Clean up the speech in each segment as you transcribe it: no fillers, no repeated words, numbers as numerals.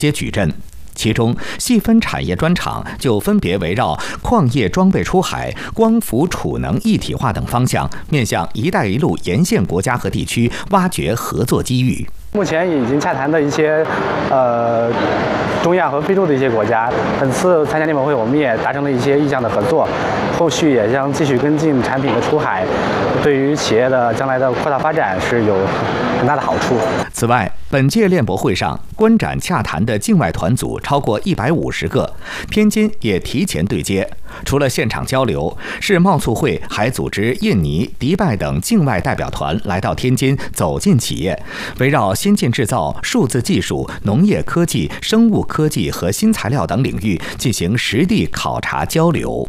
皆矩阵。其中细分产业专场就分别围绕矿业装备出海、光伏储能一体化等方向，面向“一带一路”沿线国家和地区挖掘合作机遇。 目前已经洽谈的一些中亚和非洲的一些国家，本次参加联博会，我们也达成了一些意向的合作，后续也将继续跟进产品的出海，对于企业的将来的扩大发展是有很大的好处。 此外，本届联博会上观展洽谈的境外团组超过150个，天津也提前对接。除了现场交流，世贸促会还组织印尼、迪拜等境外代表团来到天津，走进企业，围绕先进制造、数字技术、农业科技、生物科技和新材料等领域进行实地考察交流。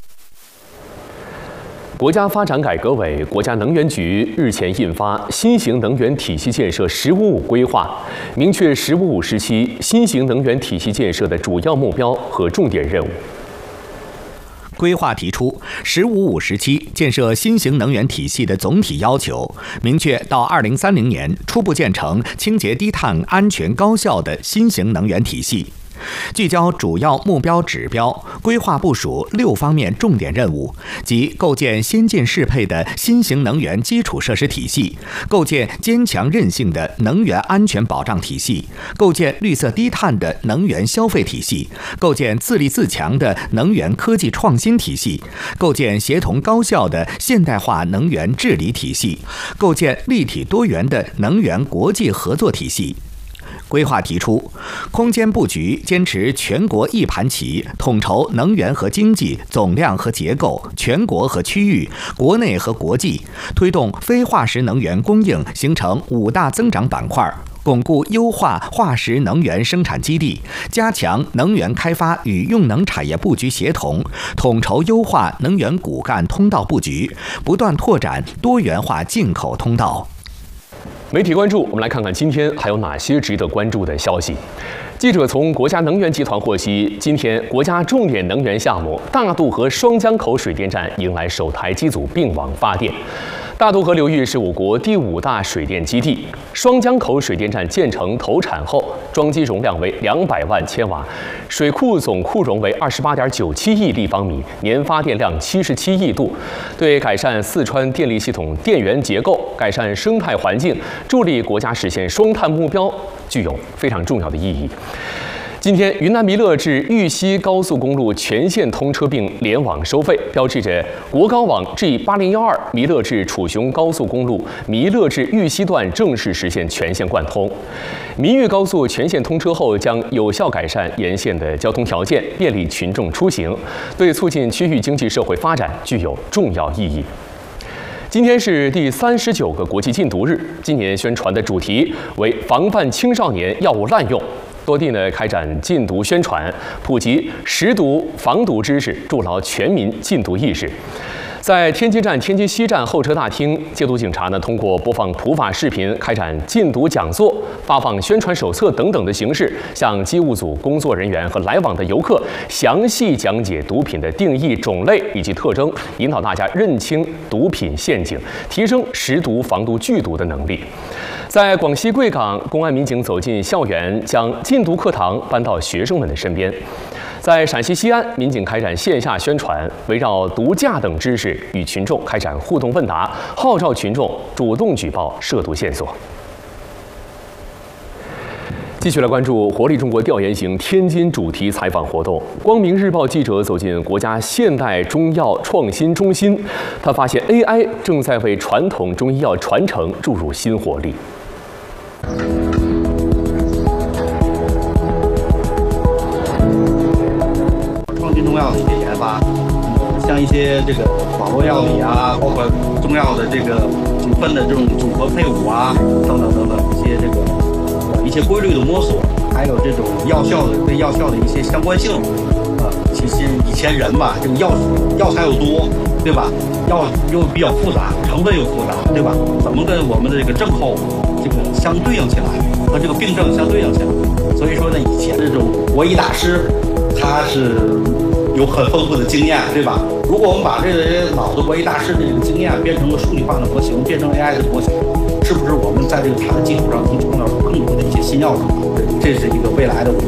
国家发展改革委、国家能源局日前印发《新型能源体系建设“十五五”规划》，明确“十五五”时期新型能源体系建设的主要目标和重点任务。 规划提出“十五五”时期建设新型能源体系的总体要求，明确到2030年初步建成清洁低碳、安全高效的新型能源体系。聚焦主要目标指标，规划部署6方面重点任务，即构建先进适配的新型能源基础设施体系，构建坚强韧性的能源安全保障体系，构建绿色低碳的能源消费体系，构建自立自强的能源科技创新体系，构建协同高效的现代化能源治理体系，构建立体多元的能源国际合作体系。规划提出，空间布局坚持全国一盘棋，统筹能源和经济、总量和结构、全国和区域、国内和国际，推动非化石能源供应形成5大增长板块，巩固优化化石能源生产基地，加强能源开发与用能产业布局协同，统筹优化能源骨干通道布局，不断拓展多元化进口通道。 媒体关注，我们来看看今天还有哪些值得关注的消息。记者从国家能源集团获悉，今天国家重点能源项目大渡河双江口水电站迎来首台机组并网发电。大渡河流域是我国第5大水电基地，双江口水电站建成投产后，装机容量为200万千瓦，水库总库容为28.97亿立方米，年发电量77亿度，对改善四川电力系统电源结构、改善生态环境、助力国家实现双碳目标具有非常重要的意义。今天，云南弥勒至玉溪高速公路全线通车并联网收费，标志着国高网 G8012弥勒至楚雄高速公路弥勒至玉溪段正式实现全线贯通。弥玉高速全线通车后，将有效改善沿线的交通条件，便利群众出行，对促进区域经济社会发展具有重要意义。今天是第39个国际禁毒日，今年宣传的主题为防范青少年药物滥用。多地开展禁毒宣传，普及识毒防毒知识，筑牢全民禁毒意识。在天津站、天津西站候车大厅，戒毒警察通过播放普法视频，开展禁毒讲座、发放宣传手册等等的形式，向机务组工作人员和来往的游客详细讲解毒品的定义、种类以及特征，引导大家认清毒品陷阱，提升识毒防毒拒毒的能力。在广西贵港，公安民警走进校园，将禁毒课堂搬到学生们的身边。在陕西西安，民警开展线下宣传，围绕毒驾等知识与群众开展互动问答，号召群众主动举报涉毒线索。继续来关注活力中国调研型天津主题采访活动。光明日报记者走进国家现代中药创新中心，他发现 AI 正在为传统中医药传承注入新活力。 创新中药的一些研发，像一些这个网络药理啊，包括中药的这个组分的这种组合配伍啊，等等等等一些规律的摸索，还有这种药效的跟药效的一些相关性。其实以前人吧，这个药材又多，对吧？药又比较复杂，成分又复杂，对吧？怎么跟我们的这个症候这个相对应起来，和这个病症相对应起来？所以说呢，以前这种国医大师他是有很丰富的经验，对吧？如果我们把这些老的国医大师的这个经验变成了数理化的模型，变成 AI 的模型，是不是我们在这个它的基础上能创造出更多的一些新药呢？这是一个未来的。